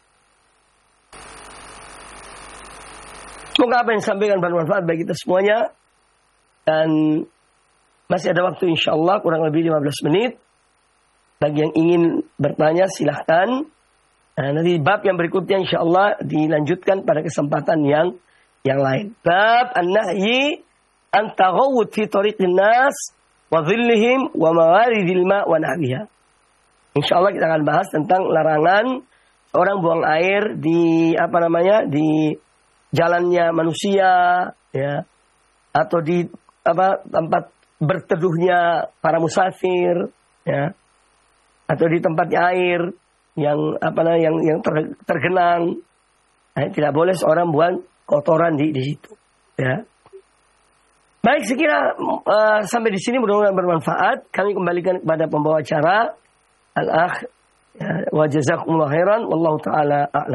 Semoga apa yang disampaikan bermanfaat bagi kita semuanya. Dan masih ada waktu insyaAllah kurang lebih lima belas menit. Bagi yang ingin bertanya silahkan. Nah, nanti bab yang berikutnya insyaAllah dilanjutkan pada kesempatan yang yang lain. Bab an-nahyi an taghawud fi tariqin nas wa dhillihim wa mawaridil ma' wa nahwiha. Insyaallah kita akan bahas tentang larangan orang buang air di apa namanya di jalannya manusia, ya, atau di apa tempat berteduhnya para musafir, ya, atau di tempatnya air yang apa namanya yang yang ter, tergenang. Nah, tidak boleh seorang buang kotoran di di situ, ya. Baik, sekira uh, sampai di sini mudah-mudahan bermanfaat. Kami kembalikan kepada pembawa acara Al-Akh, ya, wa jazakumullah khairan wallahu taala a'lam.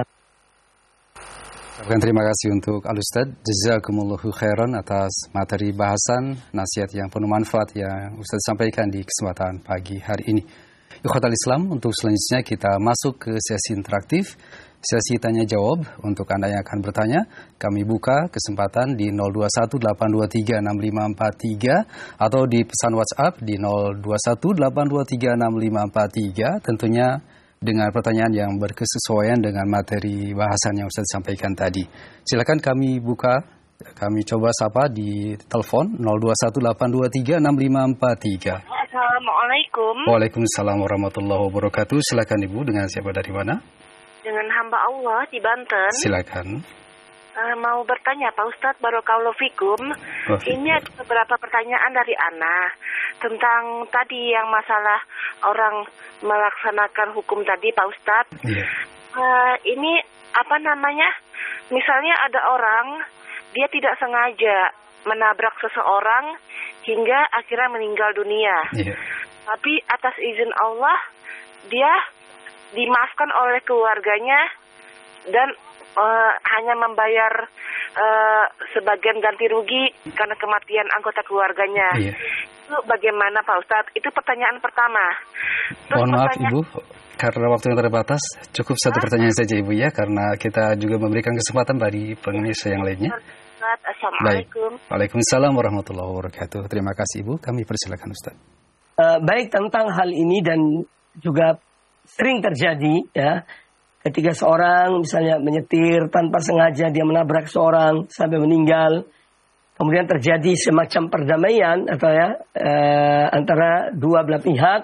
Terima kasih untuk Al-Ustaz. Jazakumullahu khairan atas materi bahasan nasihat yang penuh manfaat yang Ustaz sampaikan di kesempatan pagi hari ini. Ikhwatal Islam, untuk selanjutnya kita masuk ke sesi interaktif, sesi tanya jawab. Untuk Anda yang akan bertanya, kami buka kesempatan di nol dua satu delapan dua tiga enam lima empat tiga atau di pesan WhatsApp di nol dua satu delapan dua tiga enam lima empat tiga, tentunya dengan pertanyaan yang berkesesuaian dengan materi bahasan yang Ustaz sampaikan tadi. Silakan kami buka, kami coba sapa di telepon nol dua satu delapan dua tiga enam lima empat tiga. Assalamualaikum. Waalaikumsalam warahmatullahi wabarakatuh. Silakan Ibu, dengan siapa dari mana? Dengan hamba Allah di Banten. Silakan. Uh, mau bertanya Pak Ustadz, Barakallahu Fikum. Oh, ini ada beberapa pertanyaan dari Ana tentang tadi yang masalah orang melaksanakan hukum tadi Pak Ustadz. Yeah. Uh, ini apa namanya? Misalnya ada orang dia tidak sengaja menabrak seseorang hingga akhirnya meninggal dunia. Yeah. Tapi atas izin Allah dia dimaafkan oleh keluarganya dan uh, hanya membayar uh, sebagian ganti rugi karena kematian anggota keluarganya. Iya. Itu bagaimana Pak Ustadz? Itu pertanyaan pertama. Terus Mohon maaf pertanyaan... Ibu, karena waktu yang terbatas, cukup satu Hah? pertanyaan saja Ibu ya, karena kita juga memberikan kesempatan bagi pemirsa yang lainnya. Assalamualaikum. Baik. Waalaikumsalam warahmatullahi wabarakatuh. Terima kasih Ibu, kami persilakan Ustaz. Uh, baik, tentang hal ini dan juga sering terjadi, ya, ketika seorang misalnya menyetir tanpa sengaja dia menabrak seorang sampai meninggal, kemudian terjadi semacam perdamaian atau ya eh, antara dua belah pihak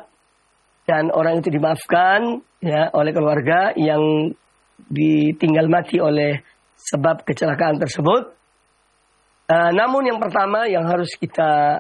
dan orang itu dimaafkan ya oleh keluarga yang ditinggal mati oleh sebab kecelakaan tersebut. Eh, namun yang pertama yang harus kita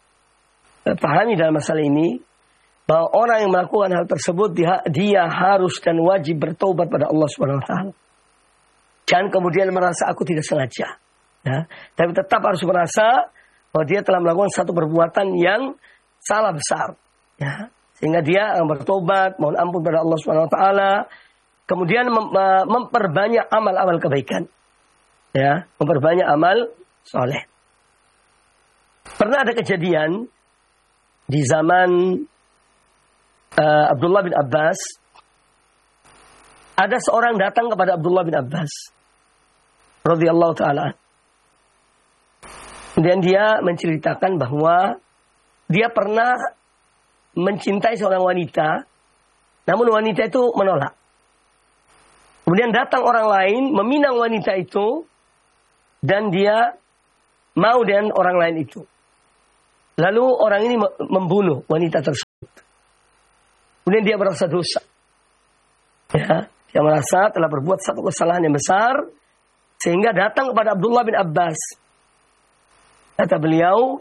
eh, pahami dalam masalah ini, bahwa orang yang melakukan hal tersebut dia, dia harus dan wajib bertobat pada Allah Subhanahu wa taala. Jangan kemudian merasa aku tidak sengaja, ya. Tapi tetap harus merasa bahwa dia telah melakukan satu perbuatan yang salah besar, ya. Sehingga dia akan bertobat, mohon ampun pada Allah Subhanahu wa taala, kemudian mem memperbanyak amal-amal kebaikan. Ya, memperbanyak amal soleh. Pernah ada kejadian di zaman Uh, Abdullah bin Abbas, ada seorang datang kepada Abdullah bin Abbas radhiyallahu taala. Kemudian dia menceritakan bahwa dia pernah mencintai seorang wanita, namun wanita itu menolak. Kemudian datang orang lain meminang wanita itu dan dia mau dengan orang lain itu. Lalu orang ini membunuh wanita tersebut. kemudian dia merasa dosa. Ya, dia merasa telah berbuat satu kesalahan yang besar, sehingga datang kepada Abdullah bin Abbas. Kata beliau,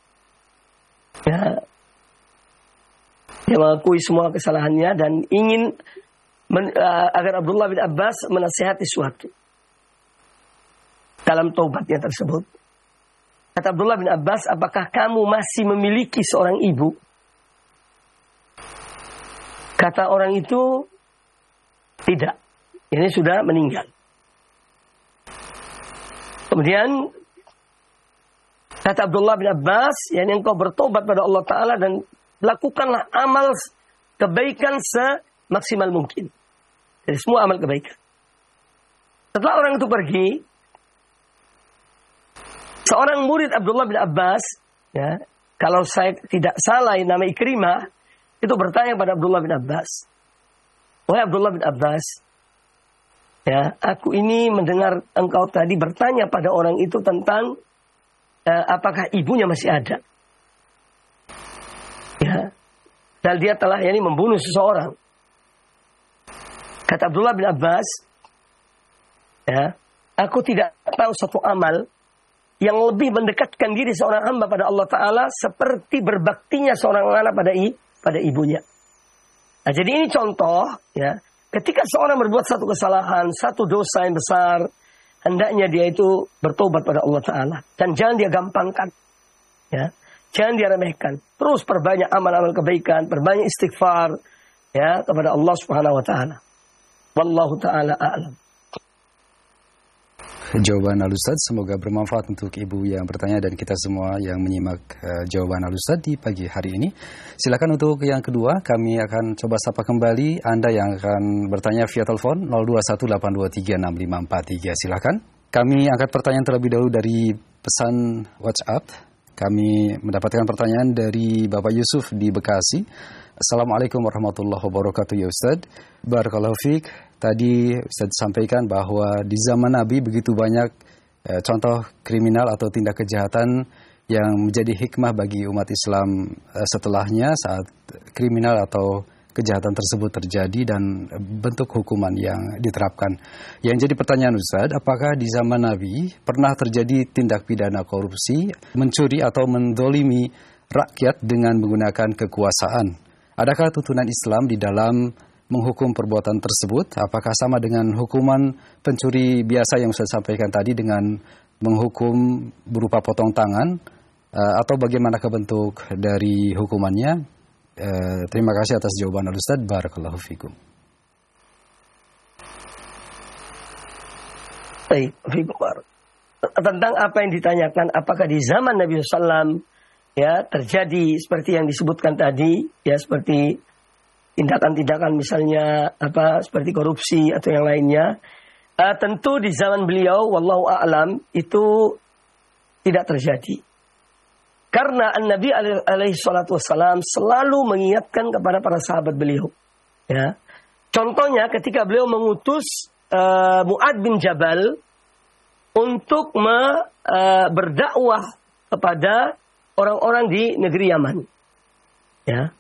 ya, dia mengakui semua kesalahannya dan ingin men, uh, agar Abdullah bin Abbas menasihati suatu dalam taubatnya tersebut. Kata Abdullah bin Abbas, apakah kamu masih memiliki seorang ibu? Kata orang itu, tidak. Ini sudah meninggal. Kemudian, kata Abdullah bin Abbas, yang engkau bertobat pada Allah Ta'ala dan lakukanlah amal kebaikan semaksimal mungkin. Dari semua amal kebaikan. Setelah orang itu pergi, seorang murid Abdullah bin Abbas, ya, kalau saya tidak salah, nama Ikrimah, itu bertanya pada Abdullah bin Abbas, wahai Abdullah bin Abbas, ya, aku ini mendengar engkau tadi bertanya pada orang itu tentang uh, apakah ibunya masih ada. Ya, dan dia telah yani membunuh seseorang. Kata Abdullah bin Abbas, ya, aku tidak tahu satu amal yang lebih mendekatkan diri seorang hamba pada Allah Ta'ala seperti berbaktinya seorang anak pada i, pada ibunya. Nah, jadi ini contoh, ya, ketika seorang berbuat satu kesalahan, satu dosa yang besar, hendaknya dia itu bertobat pada Allah Ta'ala. Dan jangan dia gampangkan. Ya. Jangan dia remehkan. Terus perbanyak amal-amal kebaikan, perbanyak istighfar, ya, kepada Allah Subhanahu Wa Ta'ala. Wallahu Ta'ala a'lam. Jawaban Al-Ustadz semoga bermanfaat untuk ibu yang bertanya dan kita semua yang menyimak uh, jawaban Al-Ustadz di pagi hari ini. Silakan untuk yang kedua, kami akan coba sapa kembali Anda yang akan bertanya via telepon nol dua satu delapan dua tiga enam lima empat tiga. Silakan. Kami angkat pertanyaan terlebih dahulu dari pesan WhatsApp. Kami mendapatkan pertanyaan dari Bapak Yusuf di Bekasi. Assalamualaikum warahmatullahi wabarakatuh ya Ustadz. Barakallahu fiik. Tadi Ustadz sampaikan bahwa di zaman Nabi begitu banyak eh, contoh kriminal atau tindak kejahatan yang menjadi hikmah bagi umat Islam eh, setelahnya saat kriminal atau kejahatan tersebut terjadi dan bentuk hukuman yang diterapkan. Yang jadi pertanyaan Ustadz, apakah di zaman Nabi pernah terjadi tindak pidana korupsi, mencuri atau mendolimi rakyat dengan menggunakan kekuasaan? Adakah tuntunan Islam di dalam menghukum perbuatan tersebut? Apakah sama dengan hukuman pencuri biasa yang saya sampaikan tadi dengan menghukum berupa potong tangan? Atau bagaimanakah bentuk dari hukumannya? Eh, terima kasih atas jawaban Al-Ustadz. Barakallahu fikum. Baik, tentang apa yang ditanyakan, apakah di zaman Nabi shallallahu alaihi wasallam ya terjadi seperti yang disebutkan tadi, ya seperti tindakan-tindakan misalnya apa seperti korupsi atau yang lainnya. Uh, tentu di zaman beliau, wallahu a'lam, itu tidak terjadi. Karena An-Nabi alaihi salatu wassalam selalu mengingatkan kepada para sahabat beliau. Ya. Contohnya ketika beliau mengutus uh, Mu'ad bin Jabal untuk me, uh, berdakwah kepada orang-orang di negeri Yaman. Ya.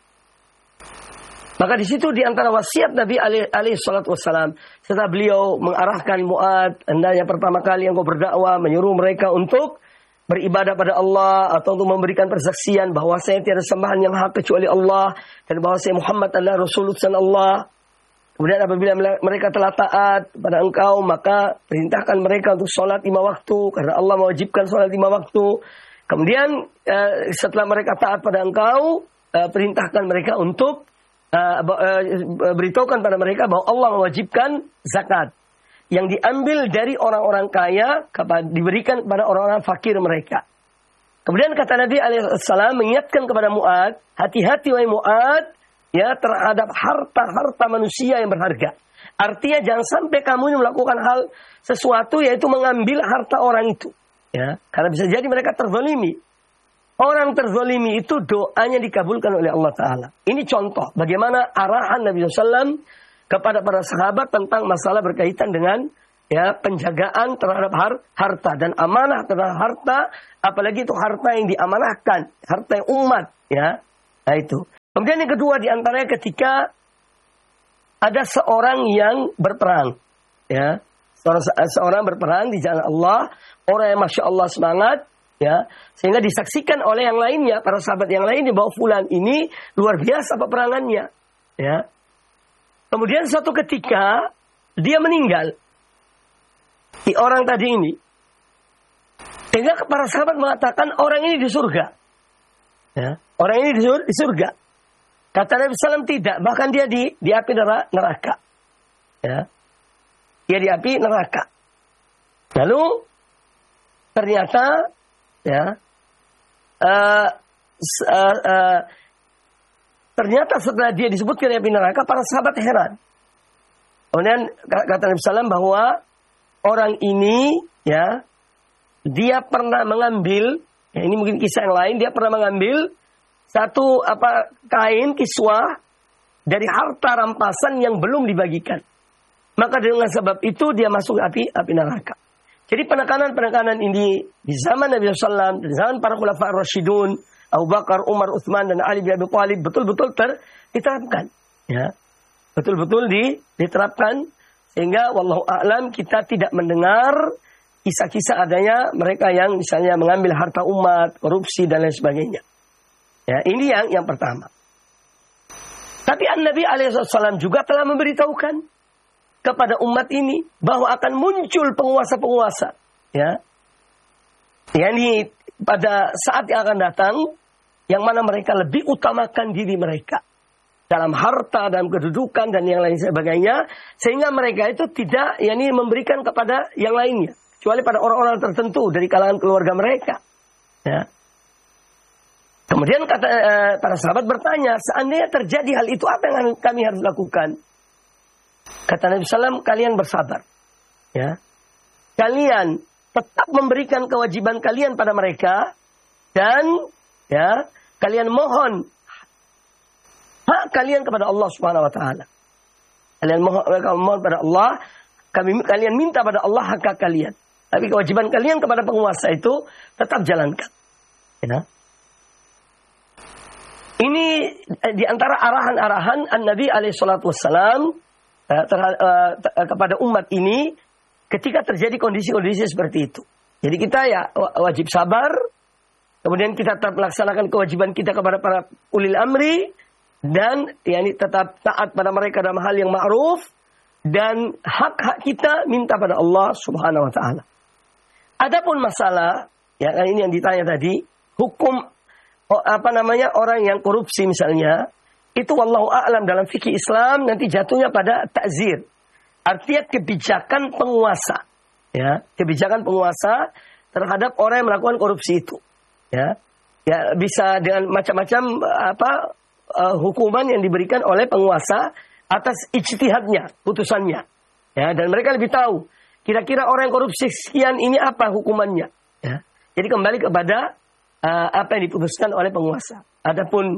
Maka di situ di antara wasiat Nabi alaihi salatu wassalam, setelah beliau mengarahkan Mu'ad, hendaknya pertama kali engkau berdakwah, menyuruh mereka untuk beribadah pada Allah atau untuk memberikan persaksian bahwa saya tiada sembahan yang hak kecuali Allah dan bahwa saya Muhammad adalah Rasul utusan Allah. Kemudian apabila mereka telah taat pada engkau, maka perintahkan mereka untuk sholat lima waktu karena Allah mewajibkan sholat lima waktu. Kemudian setelah mereka taat pada engkau, perintahkan mereka untuk Uh, uh, beritahukan pada mereka bahwa Allah mewajibkan zakat yang diambil dari orang-orang kaya diberikan kepada orang-orang fakir mereka. Kemudian kata Nabi alaihi salam mengingatkan kepada Mu'ad, hati-hati wahai Mu'ad ya terhadap harta-harta manusia yang berharga. Artinya jangan sampai kamu melakukan hal sesuatu yaitu mengambil harta orang itu. Ya, karena bisa jadi mereka terzalimi. Orang terzalimi itu doanya dikabulkan oleh Allah Ta'ala. Ini contoh bagaimana arahan Nabi shallallahu alaihi wasallam kepada para sahabat tentang masalah berkaitan dengan ya penjagaan terhadap har, harta dan amanah terhadap harta, apalagi itu harta yang diamanahkan, harta yang umat, ya, nah itu. Kemudian yang kedua diantaranya ketika ada seorang yang berperang, ya, seorang, seorang berperang di jalan Allah, orang yang masya Allah semangat, ya, sehingga disaksikan oleh yang lainnya, para sahabat yang lain di bawah fulan ini luar biasa peperangannya, ya. Kemudian suatu ketika dia meninggal, si orang tadi ini, sehingga para sahabat mengatakan orang ini di surga, ya, orang ini di surga. Di surga. Kata Nabi Sallam tidak, bahkan dia di di api neraka, ya, dia di api neraka. Lalu ternyata, ya, uh, uh, uh, ternyata setelah dia disebutkan di api neraka, para sahabat heran. Kemudian kata Nabi Sallam bahwa orang ini, ya, dia pernah mengambil, ya, ini mungkin kisah yang lain, dia pernah mengambil satu apa kain kiswah dari harta rampasan yang belum dibagikan. Maka dengan sebab itu dia masuk api api neraka. Jadi penekanan-penekanan ini di zaman Nabi sallallahu alaihi wasallam, di zaman para khulafaur rasyidun, Abu Bakar, Umar, Utsman dan Ali bin Abi Thalib betul-betul ter, diterapkan, ya. Betul-betul di, diterapkan sehingga wallahu a'lam kita tidak mendengar kisah-kisah adanya mereka yang misalnya mengambil harta umat, korupsi dan lain sebagainya. Ya, ini yang yang pertama. Tapi An-Nabi alaihi wasallam juga telah memberitahukan kepada umat ini bahwa akan muncul penguasa-penguasa, ya. Yani pada saat yang akan datang yang mana mereka lebih utamakan diri mereka dalam harta, dalam kedudukan dan yang lain sebagainya, sehingga mereka itu tidak yani memberikan kepada yang lainnya kecuali pada orang-orang tertentu dari kalangan keluarga mereka, ya. Kemudian kata uh, para sahabat bertanya, seandainya terjadi hal itu, apa yang kami harus lakukan? Kata Nabi sallallahu alaihi wasallam, kalian bersabar, ya. Kalian tetap memberikan kewajiban kalian pada mereka dan, ya, kalian mohon hak kalian kepada Allah Subhanahu wa taala. Kalian mohon, mohon pada Allah, kami kalian minta pada Allah hak kalian. Tapi kewajiban kalian kepada penguasa itu tetap jalankan, ya. Ini di antara arahan-arahan An-Nabi alaihi salatu wassalam kepada umat ini ketika terjadi kondisi-kondisi seperti itu. Jadi kita ya wajib sabar, kemudian kita tetap melaksanakan kewajiban kita kepada para ulil amri, dan yakni tetap taat pada mereka dalam hal yang ma'ruf, dan hak-hak kita minta pada Allah Subhanahu wa taala. Adapun masalah, ya ini yang ditanya tadi, hukum Oh, apa namanya orang yang korupsi misalnya, itu wallahu a'lam dalam fikih Islam nanti jatuhnya pada ta'zir. Artinya kebijakan penguasa, ya, kebijakan penguasa terhadap orang yang melakukan korupsi itu, ya. Ya bisa dengan macam-macam apa uh, hukuman yang diberikan oleh penguasa atas ijtihadnya, putusannya. Ya, dan mereka lebih tahu kira-kira orang yang korupsi sekian ini apa hukumannya, ya. Jadi kembali kepada Uh, apa yang diputuskan oleh penguasa. Adapun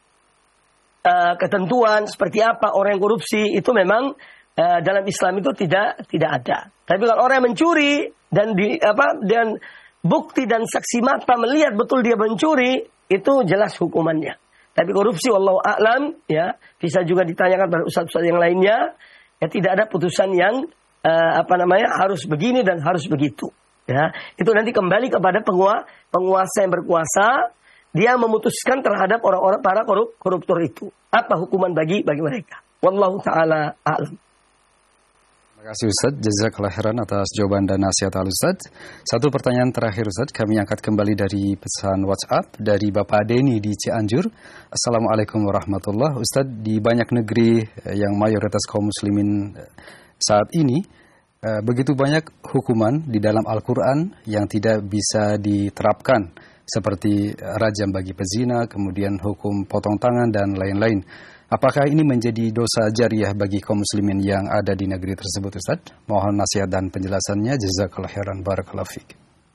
uh, ketentuan seperti apa orang yang korupsi itu memang uh, dalam Islam itu tidak tidak ada. Tapi kalau orang yang mencuri dan di apa dan bukti dan saksi mata melihat betul dia mencuri, itu jelas hukumannya. Tapi korupsi wallahu a'lam, ya, bisa juga ditanyakan pada ustaz-ustaz yang lainnya, ya, tidak ada putusan yang uh, apa namanya harus begini dan harus begitu. Ya, itu nanti kembali kepada penguasa, penguasa yang berkuasa, dia memutuskan terhadap orang-orang para korup, koruptor itu. Apa hukuman bagi bagi mereka? Wallahu taala a'lam. Terima kasih Ustaz, jazakallahu khairan atas jawaban dan nasihat Al-Ustaz. Satu pertanyaan terakhir Ustaz, kami angkat kembali dari pesan WhatsApp dari Bapak Deni di Cianjur. Assalamualaikum warahmatullahi wabarakatuh. Ustaz, di banyak negeri yang mayoritas kaum muslimin saat ini, begitu banyak hukuman di dalam Al-Quran yang tidak bisa diterapkan, seperti rajam bagi pezina, kemudian hukum potong tangan, dan lain-lain. Apakah ini menjadi dosa jariah bagi kaum muslimin yang ada di negeri tersebut, Ustaz? Mohon nasihat dan penjelasannya. Jazakallahu khairan, barakallahu fiik.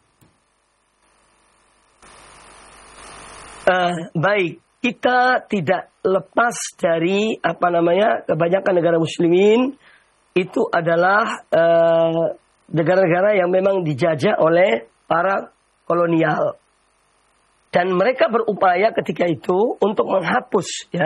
Uh, baik, kita tidak lepas dari apa namanya kebanyakan negara muslimin itu adalah uh, negara-negara yang memang dijajah oleh para kolonial. Dan mereka berupaya ketika itu untuk menghapus, ya,